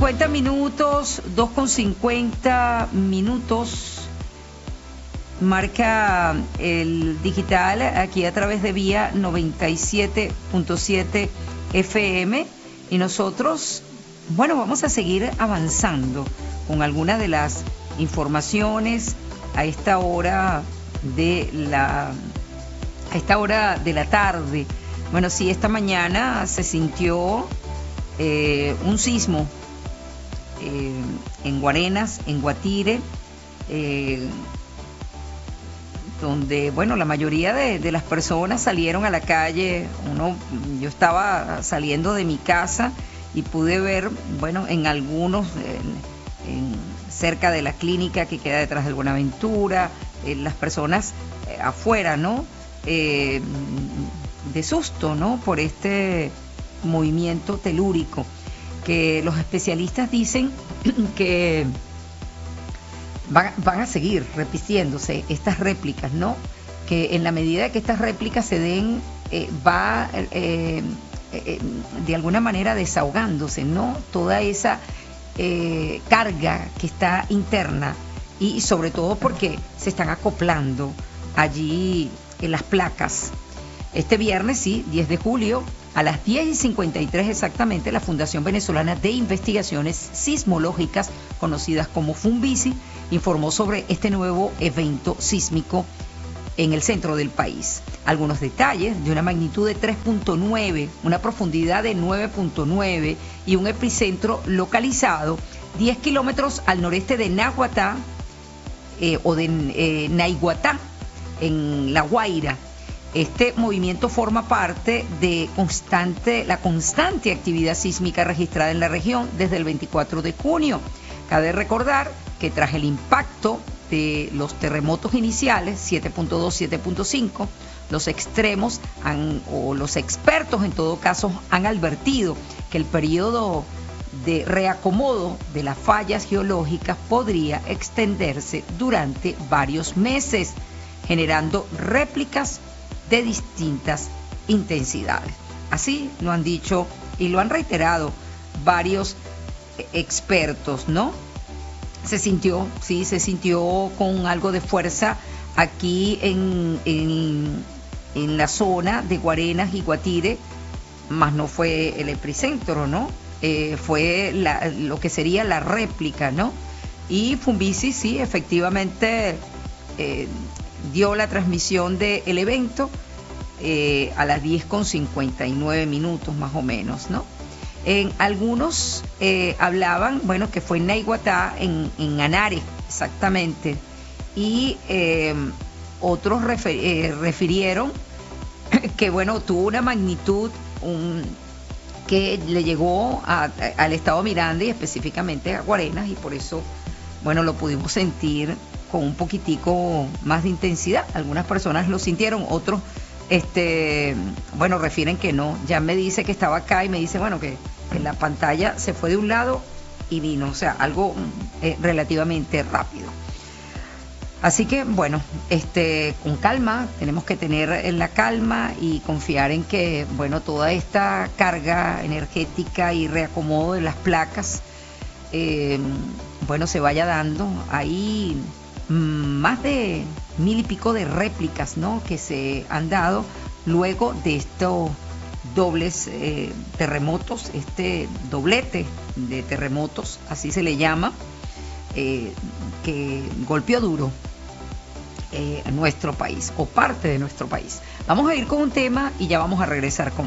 2:50, 2:50, marca el digital aquí a través de Vía 97.7 FM, y nosotros, bueno, vamos a seguir avanzando con algunas de las informaciones a esta hora de la tarde. Bueno, sí, esta mañana se sintió un sismo en Guarenas, en Guatire, donde, bueno, la mayoría de las personas salieron a la calle. Yo estaba saliendo de mi casa y pude ver, bueno, en algunos, cerca de la clínica que queda detrás del Buenaventura, las personas afuera, ¿no? De susto, ¿no? Por este movimiento telúrico, que los especialistas dicen que van a seguir repitiéndose estas réplicas, ¿no? Que en la medida que estas réplicas se den, va de alguna manera desahogándose, ¿no? Toda esa carga que está interna, y sobre todo porque se están acoplando allí en las placas. Este viernes, sí, 10 de julio, a las 10:53 exactamente, la Fundación Venezolana de Investigaciones Sismológicas, conocidas como FUNVISI, informó sobre este nuevo evento sísmico en el centro del país. Algunos detalles: de una magnitud de 3.9, una profundidad de 9.9 y un epicentro localizado 10 kilómetros al noreste de Naguatá, o de Naiguatá, en La Guaira. Este movimiento forma parte de la constante actividad sísmica registrada en la región desde el 24 de junio. Cabe recordar que tras el impacto de los terremotos iniciales, 7.2, 7.5, los extremos los expertos en todo caso han advertido que el periodo de reacomodo de las fallas geológicas podría extenderse durante varios meses, generando réplicas de distintas intensidades. Así lo han dicho y lo han reiterado varios expertos, ¿no? Se sintió con algo de fuerza aquí en la zona de Guarenas y Guatire, más no fue el epicentro, ¿no? Fue lo que sería la réplica, ¿no? Y FUNVISI, sí, efectivamente, dio la transmisión del evento a las 10:59 más o menos, ¿no? En algunos hablaban, bueno, que fue en Naiguatá, en Anare, exactamente, y otros refirieron que, bueno, tuvo una magnitud que le llegó al estado Miranda y específicamente a Guarenas, y por eso, bueno, lo pudimos sentir con un poquitico más de intensidad. Algunas personas lo sintieron, otros bueno, refieren que no. Ya me dice que estaba acá y me dice, bueno, que en la pantalla se fue de un lado y vino, o sea, algo relativamente rápido. Así que, bueno, con calma, tenemos que tener la calma y confiar en que, bueno, toda esta carga energética y reacomodo de las placas, bueno, se vaya dando. Hay más de 1,000 y pico de réplicas, ¿no?, que se han dado luego de estos dobles terremotos, este doblete de terremotos, así se le llama, que golpeó duro a nuestro país, o parte de nuestro país. Vamos a ir con un tema y ya vamos a regresar con